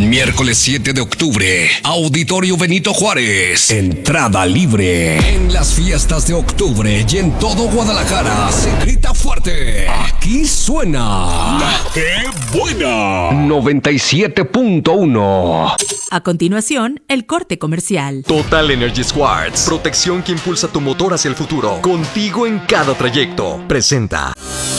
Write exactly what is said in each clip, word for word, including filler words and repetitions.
Miércoles siete de octubre, Auditorio Benito Juárez. Entrada libre. En las fiestas de octubre y en todo Guadalajara se grita fuerte. Aquí suena La ¡Qué buena! noventa y siete punto uno. A continuación, el corte comercial. Total Energies Quartz. Protección que impulsa tu motor hacia el futuro. Contigo en cada trayecto. Presenta.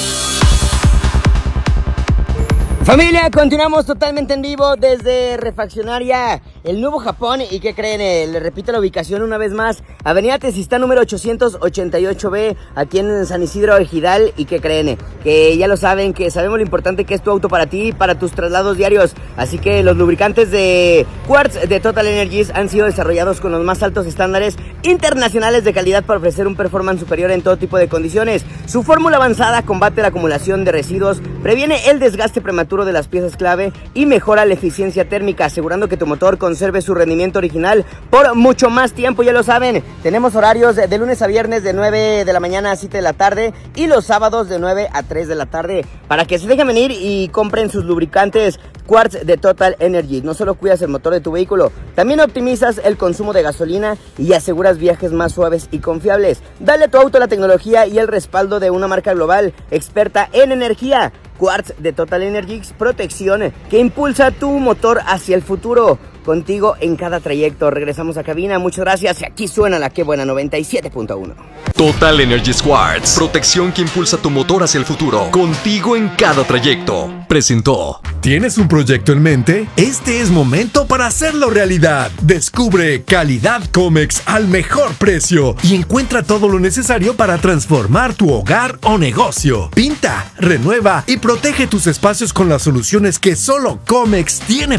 Familia, continuamos totalmente en vivo desde Refaccionaria El Nuevo Japón. ¿Y qué creen? Eh, le repito la ubicación una vez más. Avenida Tezistán número ochocientos ochenta y ocho B, aquí en San Isidro Ejidal. ¿Y qué creen? Que ya lo saben, que sabemos lo importante que es tu auto para ti y para tus traslados diarios. Así que los lubricantes de Quartz de Total Energies han sido desarrollados con los más altos estándares internacionales de calidad para ofrecer un performance superior en todo tipo de condiciones. Su fórmula avanzada combate la acumulación de residuos, previene el desgaste prematuro de las piezas clave y mejora la eficiencia térmica, asegurando que tu motor conserve su rendimiento original por mucho más tiempo. Ya lo saben, tenemos horarios de lunes a viernes de nueve de la mañana a siete de la tarde y los sábados de nueve a tres de la tarde para que se dejen venir y compren sus lubricantes Quartz de Total Energies. No solo cuidas el motor de tu vehículo, también optimizas el consumo de gasolina y aseguras viajes más suaves y confiables. Dale a tu auto la tecnología y el respaldo de una marca global experta en energía. Quartz de Total Energies, protección que impulsa tu motor hacia el futuro. Contigo en cada trayecto. Regresamos a cabina, muchas gracias. Y aquí suena la que buena noventa y siete punto uno. Total Energies Quartz. Protección que impulsa tu motor hacia el futuro. Contigo en cada trayecto. Presentó. ¿Tienes un proyecto en mente? Este es momento para hacerlo realidad. Descubre Calidad Comex al mejor precio y encuentra todo lo necesario para transformar tu hogar o negocio. Pinta, renueva y protege tus espacios con las soluciones que solo Comex tiene